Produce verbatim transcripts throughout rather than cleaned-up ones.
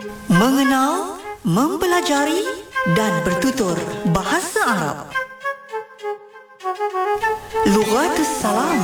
Mengenal, mempelajari dan bertutur bahasa Arab. Lughatus Salam.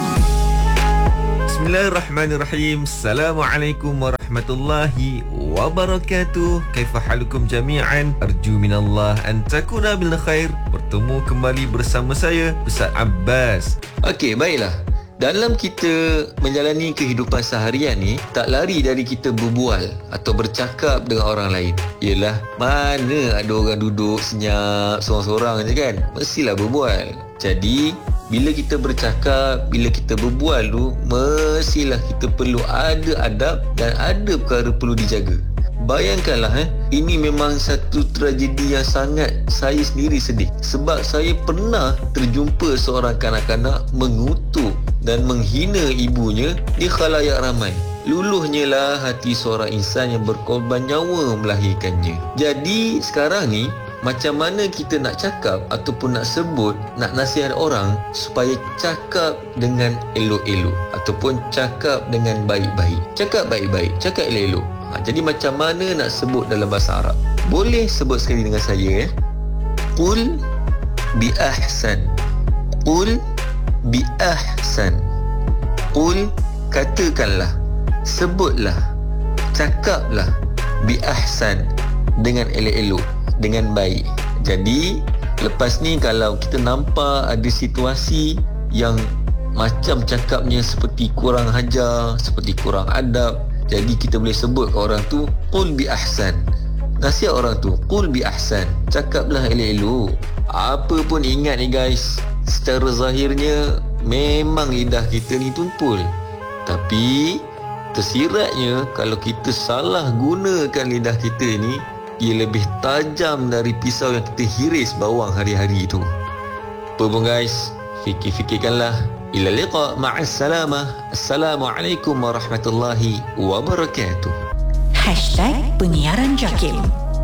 Bismillahirrahmanirrahim. Assalamualaikum warahmatullahi wabarakatuh. Kaifa halukum jami'an? Arju minallah an takuna bil khair. Bertemu kembali bersama saya Ustaz Abbas. Okey, baiklah. Dalam kita menjalani kehidupan seharian ni, tak lari dari kita berbual atau bercakap dengan orang lain. Yelah, mana ada orang duduk senyap seorang-seorang je kan? Mestilah berbual. Jadi, bila kita bercakap, bila kita berbual tu, mestilah kita perlu ada adab dan ada perkara perlu dijaga. Bayangkanlah eh, ini memang satu tragedi yang sangat saya sendiri sedih. Sebab saya pernah terjumpa seorang kanak-kanak mengutuk dan menghina ibunya di khalayak ramai. Luluhnya lah hati seorang insan yang berkorban nyawa melahirkannya. Jadi sekarang ni, macam mana kita nak cakap ataupun nak sebut, nak nasihat orang supaya cakap dengan elok-elok ataupun cakap dengan baik-baik. Cakap baik-baik, cakap elok-elok. Ha, jadi macam mana nak sebut dalam bahasa Arab? Boleh sebut sekali dengan saya eh. Qul bi ahsan. Qul bi ahsan. Qul, katakanlah, sebutlah, cakaplah bi ahsan, dengan elok-elok, dengan baik. Jadi lepas ni kalau kita nampak ada situasi yang macam cakapnya seperti kurang hajar, seperti kurang adab, jadi kita boleh sebut ke orang tu qul bi ahsan. Nasihat orang tu qul bi ahsan, cakaplah elok-elok. Apa pun ingat ni guys, secara zahirnya memang lidah kita ni tumpul, tapi tersiratnya kalau kita salah gunakan lidah kita ni, ia lebih tajam dari pisau yang kita hiris bawang hari-hari tu. Apa pun guys, fikir-fikirkanlah. Ila liqa, ma'assalamah. Assalamualaikum warahmatullahi wabarakatuh. Hashtag Penyiaran Jakim.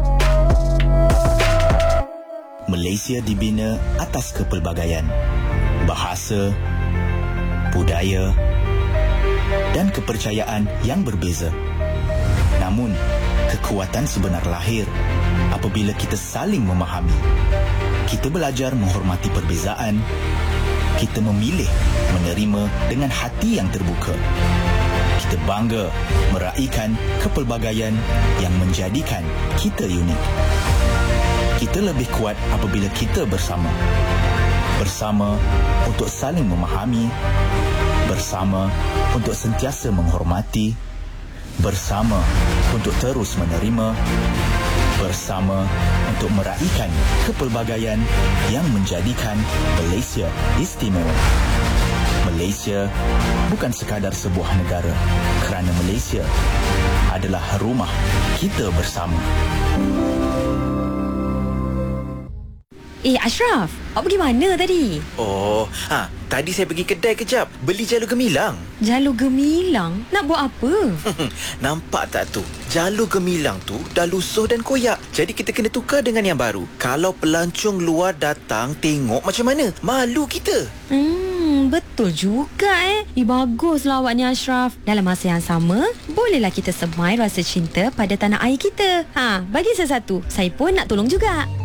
Malaysia dibina atas kepelbagaian bahasa, budaya dan kepercayaan yang berbeza. Namun, kekuatan sebenar lahir apabila kita saling memahami. Kita belajar menghormati perbezaan. Kita memilih menerima dengan hati yang terbuka. Kita bangga meraihkan kepelbagaian yang menjadikan kita unik. Kita lebih kuat apabila kita bersama. Bersama untuk saling memahami. Bersama untuk sentiasa menghormati. Bersama untuk terus menerima. Bersama untuk meraihkan kepelbagaian yang menjadikan Malaysia istimewa. Malaysia bukan sekadar sebuah negara, kerana Malaysia adalah rumah kita bersama. Eh Ashraf, awak pergi mana tadi? Oh, ha, tadi saya pergi kedai kejap, beli jalur gemilang. Jalur gemilang? Nak buat apa? Nampak tak tu? Jalur gemilang tu dah lusuh dan koyak. Jadi kita kena tukar dengan yang baru. Kalau pelancong luar datang tengok macam mana? Malu kita. Hmm, betul juga eh. Eh, baguslah awak ni Ashraf. Dalam masa yang sama, bolehlah kita semai rasa cinta pada tanah air kita. Ha, bagi saya satu. Saya pun nak tolong juga.